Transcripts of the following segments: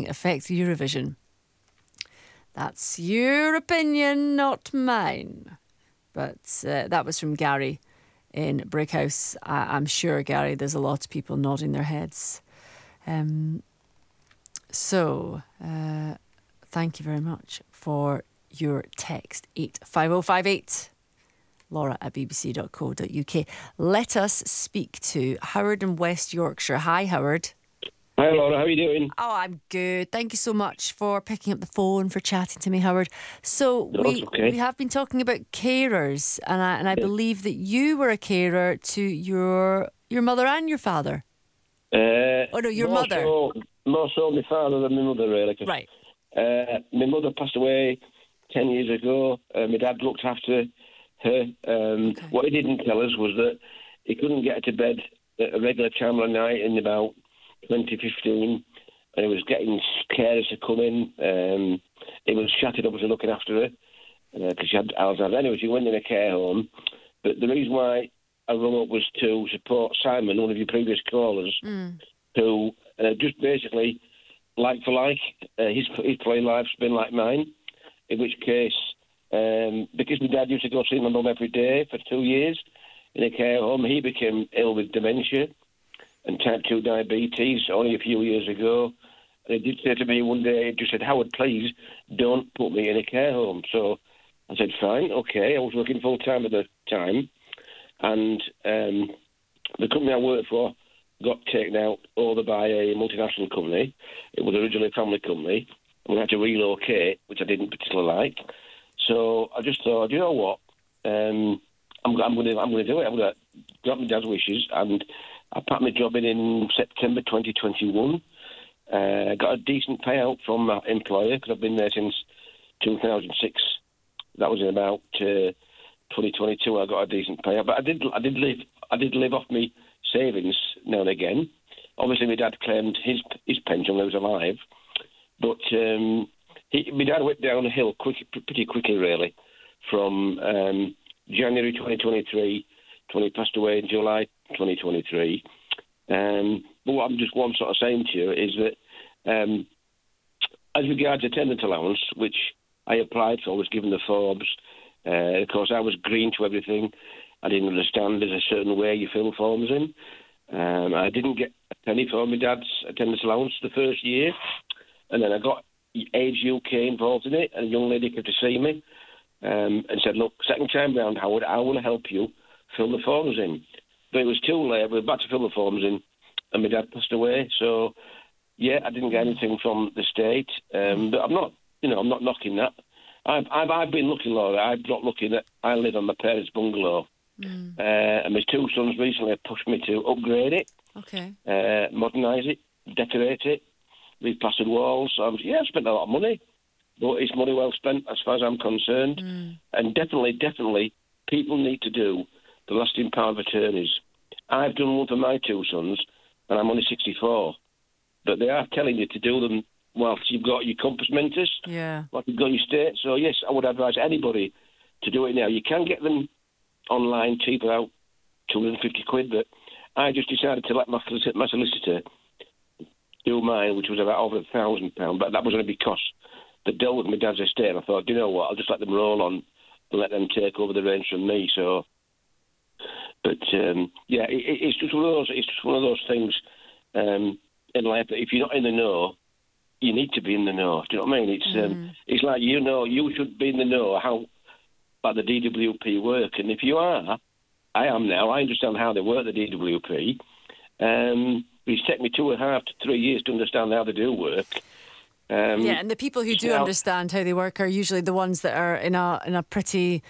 affect Eurovision? That's your opinion, not mine. But that was from Gary in Brickhouse. I'm sure, Gary, there's a lot of people nodding their heads. So, thank you very much for your text. 85058. Laura@bbc.co.uk. Let us speak to Howard in West Yorkshire. Hi, Howard. Hi, Laura. How are you doing? Oh, I'm good. Thank you so much for picking up the phone, for chatting to me, Howard. So we have been talking about carers, and I believe that you were a carer to your mother and your father. Your mother. More so my father than my mother, really. Right. My mother passed away 10 years ago. My dad looked after her. What he didn't tell us was that he couldn't get her to bed at a regular time of night in about 2015, and he was getting carers to come in. He was shattered up to looking after her because she had Alzheimer's. Anyway, she went in a care home. But the reason why I rung up was to support Simon, one of your previous callers, who just basically, like for like, his play life's been like mine, in which case, because my dad used to go see my mum every day for 2 years in a care home, he became ill with dementia and type 2 diabetes only a few years ago. And he did say to me one day, he just said, Howard, please don't put me in a care home. So I said, fine, okay. I was working full-time at the time. And the company I worked for got taken out over by a multinational company. It was originally a family company. And we had to relocate, which I didn't particularly like. So I just thought, you know what? I'm going to do it. I'm going to grant my dad's wishes. And I packed my job in September 2021. Got a decent payout from my employer because I've been there since 2006. That was in about 2022. I got a decent payout, but I did live off me savings now and again. Obviously, my dad claimed his pension when he was alive, but my dad went down a hill pretty quickly, really, from January 2023 to when he passed away in July 2023. But what I'm sort of saying to you is that as regards attendance allowance, which I applied for, was given the Forbes, of course I was green to everything. I didn't understand there's a certain way you fill forms in. I didn't get a penny for my dad's attendance allowance the first year. And then I got Age UK involved in it, and a young lady came to see me and said, look, second time round, Howard, I want to help you fill the forms in. But it was too late. We were about to fill the forms in, and my dad passed away. So, yeah, I didn't get anything from the state. But I'm not knocking that. I've been looking, Laura. I'm not looking at. I live on my parents' bungalow, and my two sons recently pushed me to upgrade it, modernise it, decorate it, replastered walls. So I spent a lot of money, but it's money well spent as far as I'm concerned. And definitely, people need to do the lasting power of attorneys. I've done one for my two sons, and I'm only 64. But they are telling you to do them whilst you've got your compass mentis, whilst you've got your state. So, yes, I would advise anybody to do it now. You can get them online cheaper out, 250 quid, but I just decided to let my solicitor do mine, which was about over £1,000, but that was going to be costs that dealt with my dad's estate. And I thought, you know what, I'll just let them roll on and let them take over the reins from me. So, but it's just one of those things in life that if you're not in the know, you need to be in the know. Do you know what I mean? It's like you should be in the know how about the DWP work, and if you are, I am now. I understand how they work, the DWP. It's taken me 2.5 to 3 years to understand how they do work. And the people who do understand how they work are usually the ones that are in a pretty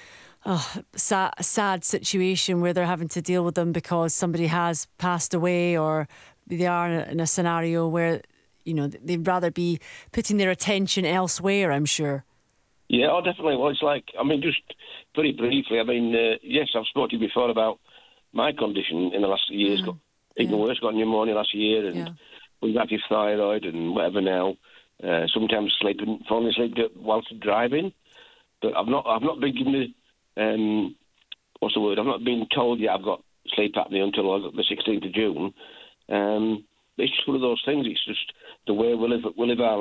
sad situation where they're having to deal with them because somebody has passed away, or they are in a scenario where they'd rather be putting their attention elsewhere, I'm sure. Yeah, definitely. Well, it's like, just very briefly, yes, I've spoken to you before about my condition in the last years. Got even worse, got pneumonia last year, and with active thyroid and whatever now. Sometimes falling asleep whilst driving. But I've not been given what's the word? I've not been told yet I've got sleep apnea until the 16th of June. It's just one of those things. It's just the way we live our